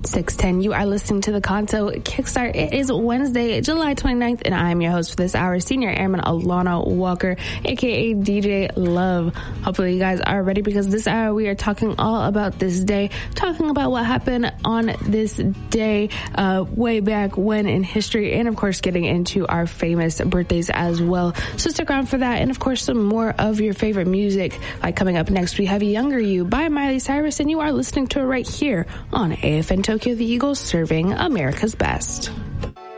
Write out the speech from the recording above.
610. You are listening to the Kanto Kickstart. It is Wednesday, July 29th, and I am your host for this hour, Senior Airman Alana Walker, aka DJ Love. Hopefully you guys are ready, because this hour we are talking all about this day, talking about what happened on this day way back when in history, and of course getting into our famous birthdays as well. So stick around for that, and of course some more of your favorite music. Like coming up next, we have Younger You by Miley Cyrus, and you are listening to it right here on AFN Tokyo, the Eagles serving America's best.